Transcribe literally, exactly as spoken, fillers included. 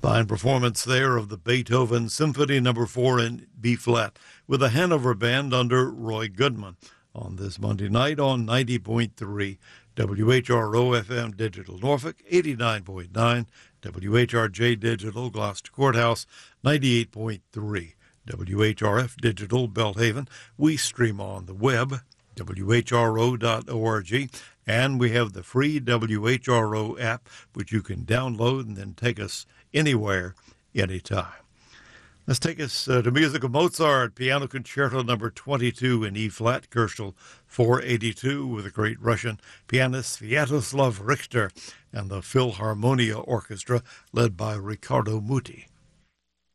Fine performance there of the Beethoven Symphony Number four in B-flat with the Hanover Band under Roy Goodman on this Monday night on ninety point three W H R O F M Digital Norfolk, eighty-nine point nine W H R J Digital Gloucester Courthouse, ninety-eight point three W H R F Digital Belhaven. We stream on the web, W H R O dot org, and we have the free W H R O app, which you can download and then take us anywhere, anytime. Let's take us uh, to music of Mozart, Piano Concerto number twenty-two in E-flat, Koelschel four eighty-two, with the great Russian pianist Sviatoslav Richter and the Philharmonia Orchestra led by Riccardo Muti.